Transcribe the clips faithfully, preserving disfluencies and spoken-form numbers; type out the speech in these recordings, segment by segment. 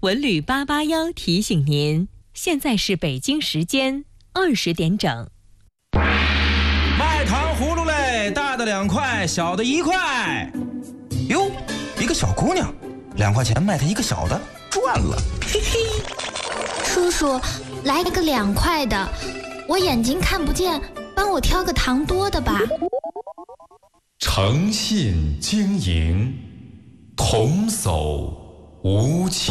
文旅八八幺提醒您，现在是北京时间二十点整。 卖糖葫芦嘞，大的两块，小的一块。哟，一个小姑娘，两块钱卖她一个小的，赚了，嘿嘿。 叔叔，来一个两块的，我眼睛看不见，帮我挑个糖多的吧。 诚信经营，童叟无欺。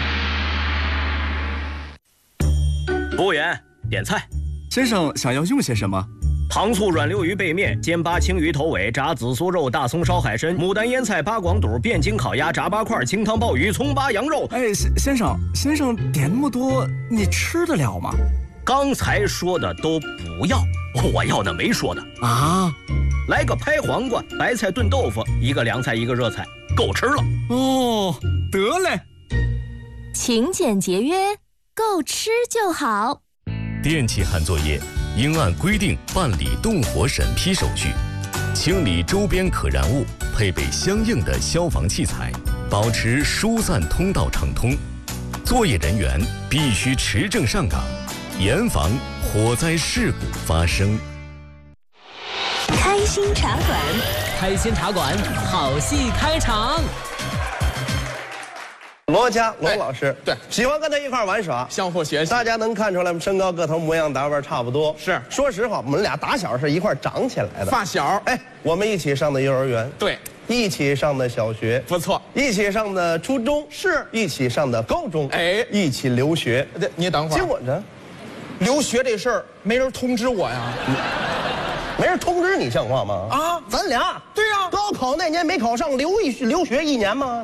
服务员，点菜。 先生想要用些什么？ 糖醋软溜鱼背面、煎八青鱼头尾、炸紫苏肉、大葱烧海参、牡丹腌菜、八广肚、汴京烤鸭、炸八块、清汤鲍鱼、葱八羊肉。 哎，先生，先生点那么多，你吃得了吗？ 刚才说的都不要，我要的没说的啊。 来个拍黄瓜、白菜炖豆腐，一个凉菜，一个热菜，够吃了。 哦，得嘞。 勤俭节约，够吃就好。 电气焊作业应按规定办理动火审批手续，清理周边可燃物，配备相应的消防器材，保持疏散通道畅通。作业人员必须持证上岗，严防火灾事故发生。 开心茶馆， 开心茶馆，好戏开场。 罗家罗老师、 哎、对， 喜欢跟他一块玩耍， 相互学习。 大家能看出来吗？身高、个头、模样、打扮差不多。 是， 说实话，我们俩打小是一块长起来的， 发小。 哎，我们一起上的幼儿园， 对， 一起上的小学， 不错， 一起上的初中， 是一起上的高中， 哎， 一起留学。 对，你等会儿。 结果呢， 留学这事儿没人通知我呀。 没人通知你，像话吗？ 啊， 咱俩对呀、啊， 高考那年没考上，留一留学一年吗？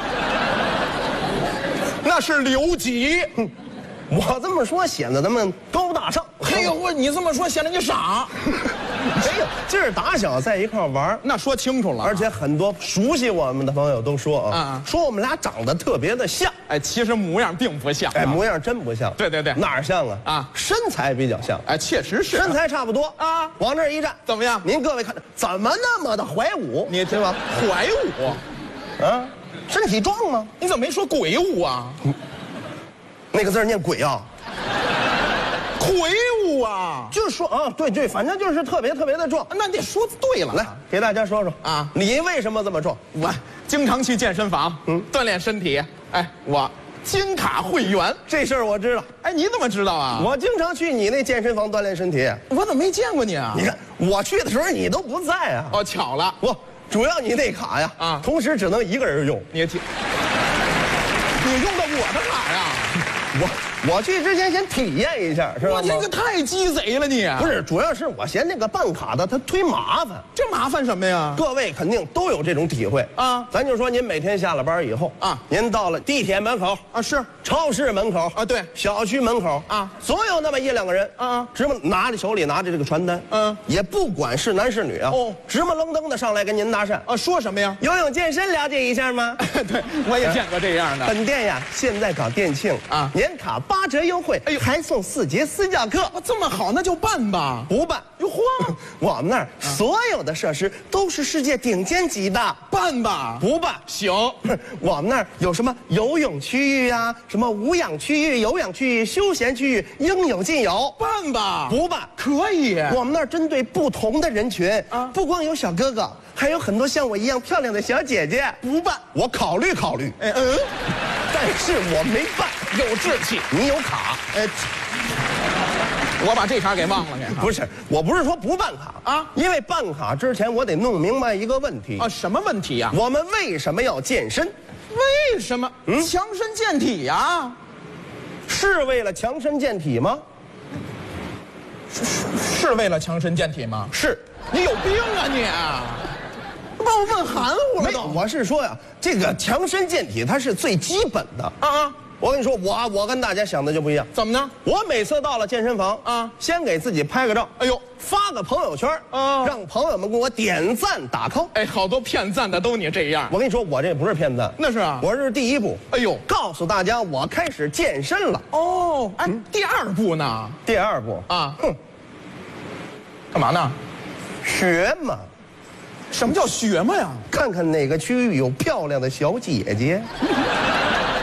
那是留级。 我这么说显得咱们高大上。 嘿呦，我你这么说显得你傻。 没有，这是打小在一块玩， 那说清楚了。 而且很多熟悉我们的朋友都说啊， 啊说我们俩长得特别的像。 哎，其实模样并不像。 哎，模样真不像。 对对对， 哪儿像啊？ 啊， 身材比较像。 哎，确实是。 身材差不多啊， 往这儿一站， 怎么样？ 您各位看，怎么那么的怀武？ 你对吧？ 怀武， 啊，身体壮吗？ 你怎么没说鬼武啊？ 那个字念鬼啊。 魁梧啊， 就是说啊，对对，反正就是特别特别的壮。 那你说对了， 来给大家说说啊， 你为什么这么壮？ 我经常去健身房，嗯，锻炼身体。哎，我金卡会员， 这事儿我知道。 哎，你怎么知道啊？ 我经常去你那健身房锻炼身体。 我怎么没见过你啊？ 你看我去的时候你都不在啊。 哦，巧了， 不，主要你那卡呀， 啊， 同时只能一个人用。 你听，你用的我的卡呀？ 我我去之前先体验一下，是吧？ 我这个太鸡贼了你！ 不是，主要是我嫌那个办卡的他忒麻烦。 这麻烦什么呀？ 各位肯定都有这种体会啊。 咱就说您每天下了班以后啊，您到了地铁门口啊，是超市门口啊，对， 小区门口啊， 总有那么一两个人啊，直么拿着手里拿着这个传单，嗯，也不管是男是女啊，哦，直么愣登的上来跟您搭讪啊，说什么呀？ 游泳健身了解一下吗？ 对，我也见过这样的。 本店呀，现在搞店庆啊，年卡八折优惠，哎呦，还送四节私教课。 这么好，那就办吧。 不办， 哟嚯， 我们那儿所有的设施都是世界顶尖级的。 办吧。 不办， 行。 我们那儿有什么游泳区域呀，什么无氧区域、有氧区域、休闲区域，应有尽有。 办吧。 不办， 可以。 我们那儿针对不同的人群啊，不光有小哥哥，还有很多像我一样漂亮的小姐姐。 不办， 我考虑考虑。 哎嗯， 但是我没办。 有志气， 你有卡。 哎，我把这茬给忘了呢。 不是，我不是说不办卡啊，因为办卡之前我得弄明白一个问题啊。什么问题呀？ 我们为什么要健身？ 为什么？嗯，强身健体呀。 是为了强身健体吗？ 是是是为了强身健体吗？ 是。 你有病啊你！把我问含糊了都。 我是说呀，这个强身健体它是最基本的啊啊！我跟你说，我我跟大家想的就不一样。 怎么呢？ 我每次到了健身房啊，先给自己拍个照，哎呦，发个朋友圈啊，让朋友们给我点赞打 call。 哎，好多骗赞的都你这样。 我跟你说，我这不是骗赞， 那是啊， 我是第一步。 哎呦， 告诉大家我开始健身了。 哦，哎，嗯、第二步呢？ 第二步啊，哼，干嘛呢？ 学嘛。 什么叫学嘛呀？ 看看哪个区域有漂亮的小姐姐。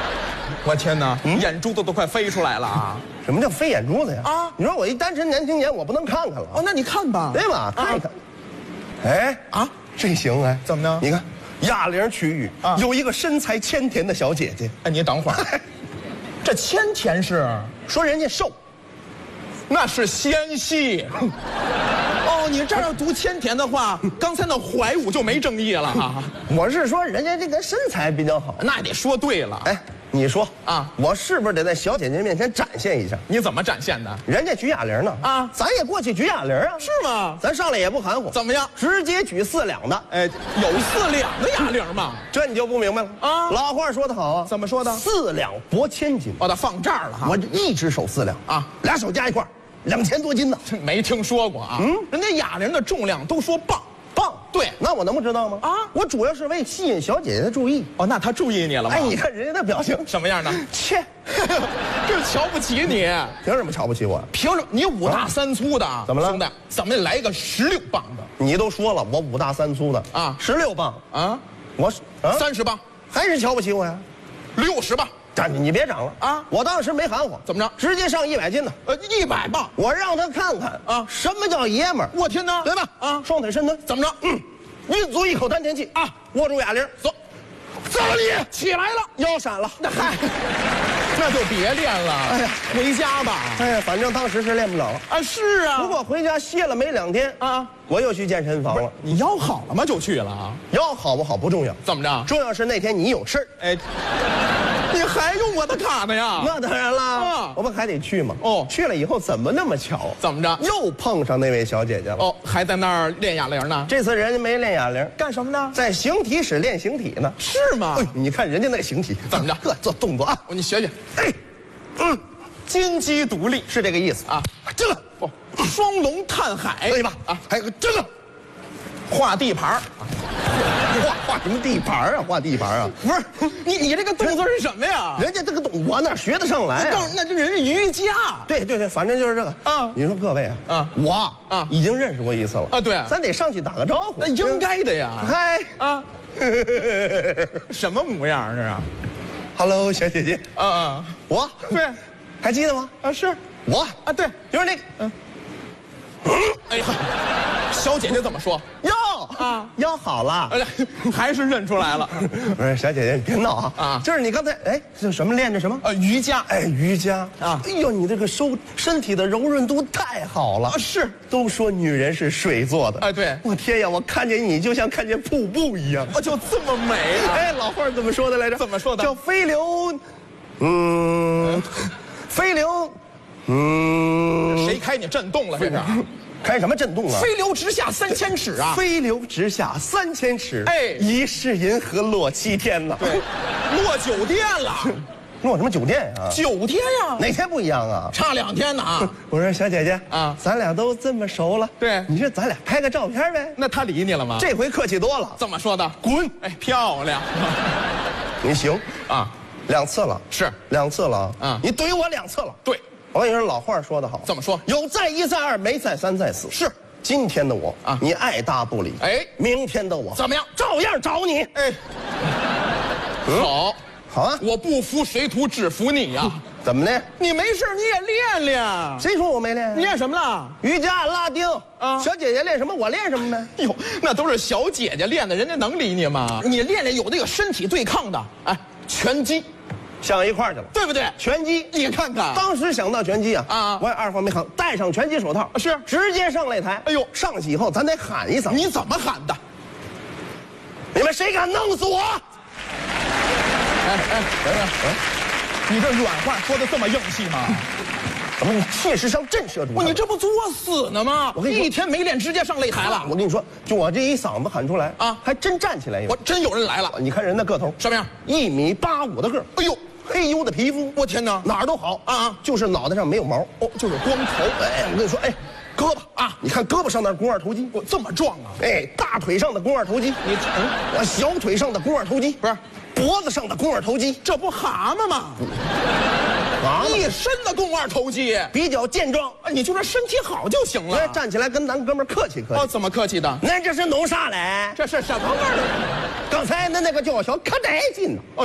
我天哪，嗯、眼珠子都快飞出来了啊！ 什么叫飞眼珠子呀？ 啊， 你说我一单身年轻人，我不能看看了？ 哦，那你看吧， 对吧？看一看。哎啊，这行哎， 怎么呢？ 你看，哑铃区域啊，有一个身材纤甜的小姐姐。 哎，你等会儿，这纤甜是说人家瘦， 那是纤细。哦，你这要读纤甜的话，刚才那怀武就没正义了哈。 我是说人家这个身材比较好， 那也得说对了。 哎，你说啊， 我是不是得在小姐姐面前展现一下？ 你怎么展现的？ 人家举哑铃呢，啊，咱也过去举哑铃啊， 是吗？ 咱上来也不含糊， 怎么样？ 直接举四两的。 哎，有四两的哑铃吗？ 这你就不明白了啊！老话说得好啊， 怎么说的？ 四两拨千斤。 把它放这儿了哈， 我一只手四两啊，俩手加一块两千多斤呢。 没听说过啊？嗯，人家哑铃的重量都说磅。 棒， 对， 那我能不知道吗？啊，我主要是为吸引小姐姐的注意。 哦，那她注意你了吗？ 哎，你看人家的表情什么样的？ 切， 这瞧不起你。 凭什么瞧不起我？ 凭什么？你五大三粗的， 怎么了？ 兄弟，怎么来一个十六磅的？ 你都说了，我五大三粗的啊，十六磅啊，我啊三十磅， 还是瞧不起我呀？ 六十磅。 站你，你别长了啊！我当时没含糊， 怎么着？ 直接上一百斤呢？ 呃，一百磅， 我让他看看啊，什么叫爷们儿！ 我天哪， 对吧？啊，双腿深蹲， 怎么着？嗯， 运足一口丹田气啊，握住哑铃，走，走你起来了， 腰闪了， 那嗨，那就别练了，哎呀，回家吧。 哎呀，反正当时是练不了了啊，是啊。 不过回家歇了没两天啊，我又去健身房了。 你腰好了吗？就去了啊？ 腰好不好不重要， 怎么着？ 重要是那天你有事儿，哎。 你还用我的卡呢呀？ 那当然啦，啊、我们还得去嘛。哦，去了以后怎么那么巧？ 怎么着？ 又碰上那位小姐姐了。哦， 还在那儿练哑铃呢。 这次人家没练哑铃， 干什么呢？ 在形体室练形体呢。 是吗？ 哎，你看人家那个形体， 怎么着？ 呵，做动作啊， 我你学学。 哎， 嗯，金鸡独立是这个意思啊。 这个哦，双龙探海， 对吧？啊，还有个这个画地盘画画什么地盘啊？画地盘啊？ 不是你，你这个动作是什么呀？ 人家这个动我哪学得上来啊？ 那这人是瑜伽。 对对对，反正就是这个啊。你说各位啊，啊，我啊已经认识过一次了啊。对， 咱得上去打个招呼。 那应该的呀。 嗨啊，什么模样这是 ？Hello， 小姐姐。 啊啊， 我对， 还记得吗？ 啊，是我啊，对， 就是那个嗯。 哎呀，小姐姐怎么说？ 腰啊，腰好了， 还是认出来了。 不是小姐姐，你别闹啊！啊，就是你刚才哎，这什么练的什么？ 呃，瑜伽。 哎，瑜伽啊！哎呦，你这个收身体的柔润度太好了。 啊，是， 都说女人是水做的。 哎，对。 我天呀，我看见你就像看见瀑布一样。 啊，就这么美啊！ 哎，老话怎么说的来着？ 怎么说的？ 叫飞流，嗯，飞流。 嗯，谁开你震动了？这是开什么震动啊？ 飞流直下三千尺啊！ 飞流直下三千尺， 哎， 疑是银河落七天呐。 对，落酒店了。 落什么酒店啊？ 九天呀， 哪天不一样啊？ 差两天呢啊！ 我说小姐姐啊，咱俩都这么熟了， 对， 你说咱俩拍个照片呗？ 那他理你了吗？ 这回客气多了。 怎么说的？ 滚！ 哎，漂亮。 你行啊，两次了， 是两次了啊！ 你怼我两次了， 对。 我跟你说，老话说得好， 怎么说？ 有再一再二，没再三再四。 是， 今天的我啊，你爱搭不理。哎，明天的我怎么样？ 照样找你。哎， 好， 好啊！ 我不服谁图，只服你呀！ 怎么的？ 你没事你也练练。 谁说我没练？ 你练什么了？ 瑜伽、拉丁啊。小姐姐练什么，我练什么呗。 哟，那都是小姐姐练的，人家能理你吗？你练练有那个身体对抗的，哎，拳击。 想一块儿去了， 对不对？ 拳击， 你看看， 当时想到拳击啊， 啊， 我也二话没喊，戴上拳击手套， 是直接上擂台。哎呦，上去以后咱得喊一声， 你怎么喊的？ 你们谁敢弄死我？ 哎哎，等等，嗯，你这软话说的这么硬气吗？ 怎么你气势上震慑住他？ 你这不作死呢吗？我跟你说，一天没练，直接上擂台了。 我跟你说，就我这一嗓子喊出来啊，还真站起来有。 我真有人来了。 你看人那个头什么样？ 一米八五的个。哎呦，黑黝的皮肤， 我天哪， 哪儿都好啊，就是脑袋上没有毛。 哦，就是光头。 哎，我跟你说，哎，胳膊啊，你看胳膊上那肱二头肌， 我这么壮啊！ 哎，大腿上的肱二头肌，你嗯，我小腿上的肱二头肌， 不是。 脖子上的肱二头肌， 这不蛤蟆吗？ 蛤蟆一身的肱二头肌， 比较健壮。 你就说身体好就行了。 站起来跟咱哥们客气客气。 哦，怎么客气的？ 那这是弄啥嘞？ 这是什么味儿？ 刚才那那个叫小可带劲呢。 哎呦，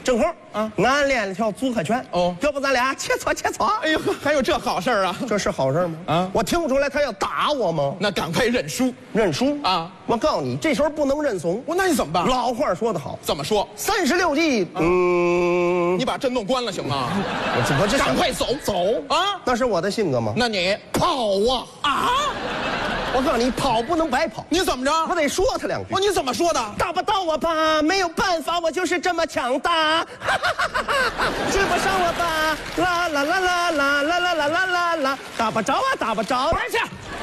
正好啊， 俺练了条组合拳。 哦， 要不咱俩切磋切磋？ 哎呦，还有这好事儿啊？ 这是好事吗？ 啊， 我听不出来他要打我吗？ 那赶快认输， 认输啊！ 我告诉你，这时候不能认怂。 我那你怎么办？ 老话说得好， 怎么说？ 三十六计，嗯， 你把震动关了行吗？ 我这我这赶快走走啊！ 那是我的性格吗？ 那你跑啊啊！ 我告诉你，跑不能白跑。 你怎么着？ 我得说他两句。 哦，你怎么说的？ 打不到我吧，没有办法，我就是这么强大。追不上我吧，啦啦啦啦啦啦啦啦啦啦啦，打不着啊，打不着。 玩去！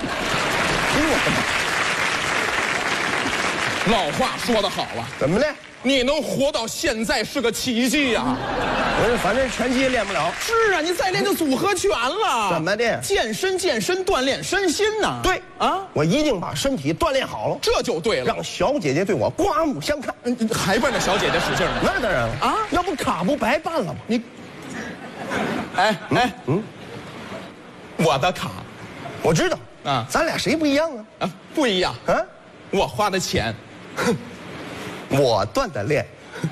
老话说得好啊， 怎么的？ 你能活到现在是个奇迹呀！ 我反正拳击也练不了。 是啊，你再练就组合拳了。 怎么的？ 健身健身，锻炼身心呐。 对啊，我一定把身体锻炼好了， 这就对了， 让小姐姐对我刮目相看。 嗯，还奔着小姐姐使劲呢。 那当然了啊， 要不卡不白办了吗？ 你，哎哎嗯，我的卡， 我知道啊， 咱俩谁不一样啊？ 啊，不一样啊， 我花的钱。 我锻的炼，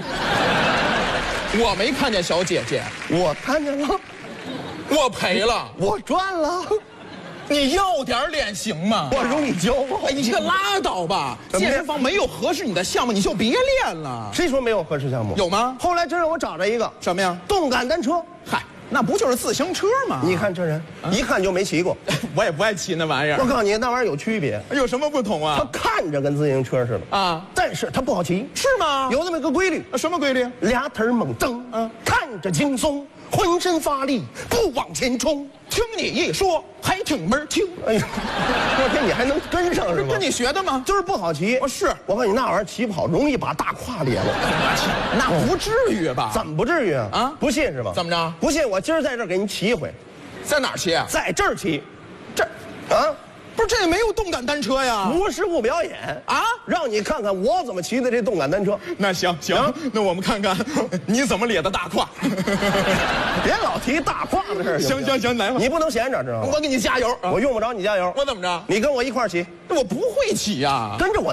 我没看见小姐姐， 我看见了， 我赔了， 我赚了。 你要点脸行吗？ 我容易教吗？ 哎，你可拉倒吧！健身房没有合适你的项目，你就别练了。 谁说没有合适项目？ 有吗？ 后来真让我找着一个什么呀？ 动感单车。 嗨，那不就是自行车吗？ 你看这人，啊、一看就没骑过。 我也不爱骑那玩意儿。 我告诉你，那玩意儿有区别。 有什么不同啊？ 它看着跟自行车似的啊， 但是它不好骑。 是吗？ 有那么个规律。 什么规律？ 俩腿猛蹬，嗯，看着轻松，浑身发力，不往前冲。 听你一说，还挺门儿清。 哎呀，我天，你还能跟上是吗？ 跟你学的吗？ 就是不好骑。 哦，是我告诉你，那玩意儿骑不好，容易把大胯裂了。 那不至于吧？ 怎么不至于啊？啊，不信是吧？ 怎么着？ 不信，我今儿在这儿给你骑一回。 在哪儿骑？ 在这儿骑。 这， 啊， 不是这也没有动感单车呀？ 无实物表演啊， 让你看看我怎么骑的这动感单车。 那行行，啊、那我们看看你怎么咧的大胯。 别老提大胯的事儿。 行行行，来吧。 你不能闲着，知道吗？ 我给你加油。 我用不着你加油。 我怎么着？ 你跟我一块儿骑。 我不会骑呀、啊。 跟着我。